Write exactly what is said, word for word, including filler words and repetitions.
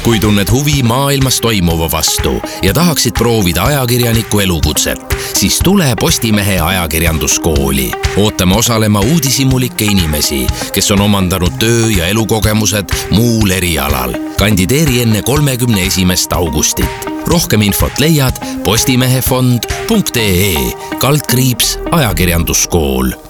Kui tunned huvi maailmas toimuva vastu ja tahaksid proovida ajakirjaniku elukutset, siis tule Postimehe ajakirjanduskooli. Ootame osalema uudishimulikke inimesi, kes on omandanud töö- ja elukogemused muul erialal. Kandideeri enne kolmekümne esimest augustit. Rohkem infot leiad postimehefond punkt ee kaldkriips ajakirjanduskool.